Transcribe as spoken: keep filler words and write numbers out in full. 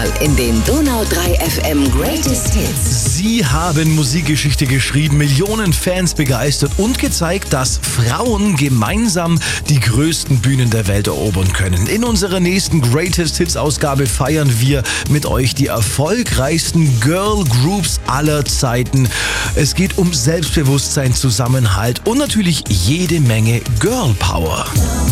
in den Donau drei F M Greatest Hits. Sie haben Musikgeschichte geschrieben, Millionen Fans begeistert und gezeigt, dass Frauen gemeinsam die größten Bühnen der Welt erobern können. In unserer nächsten Greatest Hits Ausgabe feiern wir mit euch die erfolgreichsten Girl Groups aller Zeiten. Es geht um Selbstbewusstsein, Zusammenhalt und natürlich jede Menge Girl Power.